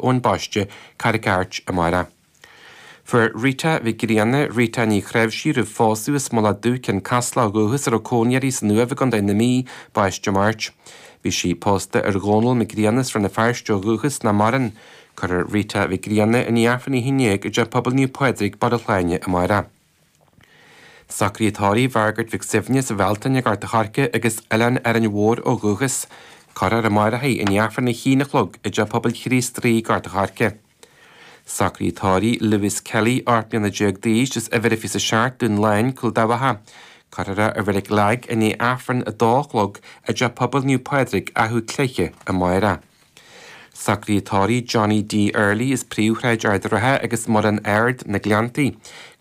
ón baiste caricart a mara. For Rita Vigrianne, Rita ní chréibhsí ru fósú is mola dú cin casla gohus ar cóniarí san nuamh gan dain na mí baiste March. Bhí sí posta ar gónal Vigriannes fra na feirsteo gohus na maran, chur Rita Vigrianne in iarfaní hinnéag de pobl níu poedrig bar a chláine a mara. Sacrítárí bhargart Vic Sivne sa bheltain ag arta charce agus Ellen ar an mhór ó gohus, carar a mara haí in iarfaní hínachlog i de pobl chrís trí garta charce. Sacrítárí Lewis Kelly arpian na jeag díis is everifí sa seart dún lein cul dawaha. Carara a bhfuil leag in é afran a dálog a de pobl níu poedrig a hú cleiche a maira. Sacrítárí Johnny D. Early is príomhreid ardrathe agus mar an aird na gleantaí.